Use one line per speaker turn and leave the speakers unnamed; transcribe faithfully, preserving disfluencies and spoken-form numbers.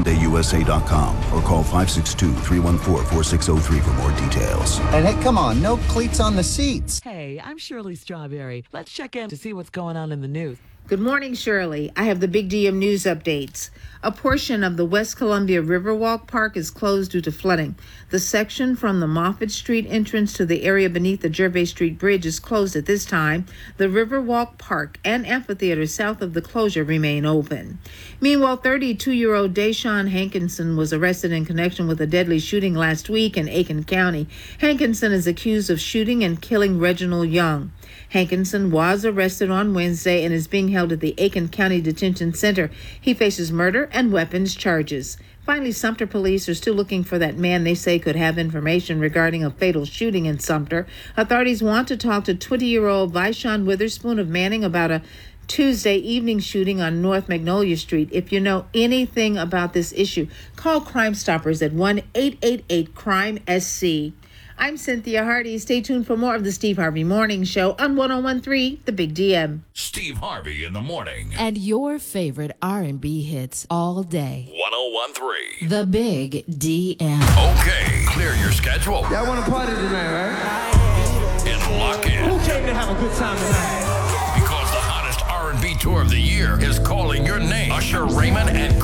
day u s a dot com or call five six two, three one four, four six zero three for more details.
And hey, come on, no cleats on the seats.
Hey, I'm Shirley Strawberry. Let's check in to see what's going on in the news.
Good morning, Shirley. I have the Big D M News updates. A portion of the West Columbia Riverwalk Park is closed due to flooding. The section from the Moffett Street entrance to the area beneath the Gervais Street Bridge is closed at this time. The Riverwalk Park and amphitheater south of the closure remain open. Meanwhile, thirty-two-year-old Deshaun Hankinson was arrested in connection with a deadly shooting last week in Aiken County. Hankinson is accused of shooting and killing Reginald Young. Hankinson was arrested on Wednesday and is being held at the Aiken County Detention Center. He faces murder and weapons charges. Finally, Sumter police are still looking for that man they say could have information regarding a fatal shooting in Sumter. Authorities want to talk to twenty-year-old Vishon Witherspoon of Manning about a Tuesday evening shooting on North Magnolia Street. If you know anything about this issue, call Crime Stoppers at one eight eight eight crime S C. I'm Cynthia Hardy. Stay tuned for more of the Steve Harvey Morning Show on one oh one three The Big D M.
Steve Harvey in the morning.
And your favorite R and B hits all day.
one oh one three
The Big D M.
Okay, clear your schedule.
Y'all want to party tonight, right?
And lock in.
Who came to have a good time tonight?
Because the hottest R and B tour of the year is calling your name. Usher Raymond and